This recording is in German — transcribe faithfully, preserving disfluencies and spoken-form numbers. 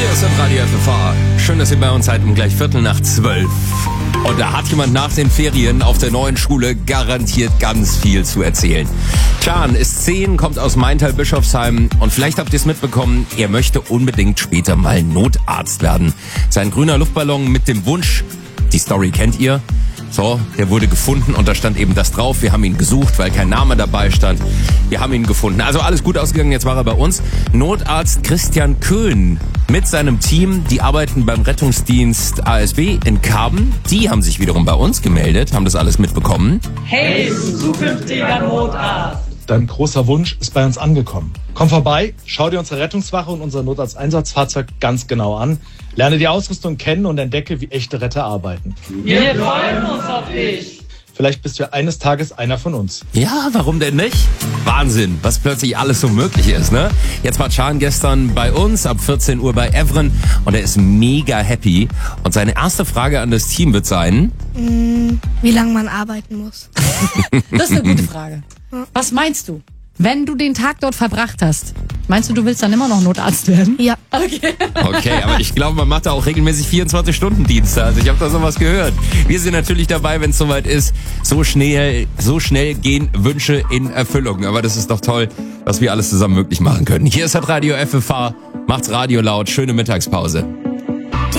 Hier ist Radio F F H. Schön, dass ihr bei uns seid um gleich Viertel nach zwölf. Und da hat jemand nach den Ferien auf der neuen Schule garantiert ganz viel zu erzählen. Can ist zehn, kommt aus Maintal-Bischofsheim und vielleicht habt ihr es mitbekommen, er möchte unbedingt später mal Notarzt werden. Sein grüner Luftballon mit dem Wunsch, die Story kennt ihr. So, der wurde gefunden und da stand eben das drauf. Wir haben ihn gesucht, weil kein Name dabei stand. Wir haben ihn gefunden. Also alles gut ausgegangen, jetzt war er bei uns. Notarzt Christian Köhn mit seinem Team, die arbeiten beim Rettungsdienst A S B in Karben. Die haben sich wiederum bei uns gemeldet, haben das alles mitbekommen. Hey, zukünftiger Notarzt! Dein großer Wunsch ist bei uns angekommen. Komm vorbei, schau dir unsere Rettungswache und unser Notarzteinsatzfahrzeug ganz genau an. Lerne die Ausrüstung kennen und entdecke, wie echte Retter arbeiten. Wir freuen uns auf dich. Vielleicht bist du ja eines Tages einer von uns. Ja, warum denn nicht? Wahnsinn, was plötzlich alles so möglich ist, ne? Jetzt war Can gestern bei uns ab vierzehn Uhr bei Evren und er ist mega happy. Und seine erste Frage an das Team wird sein... Wie lange man arbeiten muss. Das ist eine gute Frage. Was meinst du, wenn du den Tag dort verbracht hast? Meinst du, du willst dann immer noch Notarzt werden? Ja. Okay. Okay, aber ich glaube, man macht da auch regelmäßig vierundzwanzig-Stunden-Dienste. Also ich habe da sowas gehört. Wir sind natürlich dabei, wenn es soweit ist. So schnell, so schnell gehen Wünsche in Erfüllung. Aber das ist doch toll, was wir alles zusammen möglich machen können. Hier ist das Radio F F H. Macht's Radio laut. Schöne Mittagspause.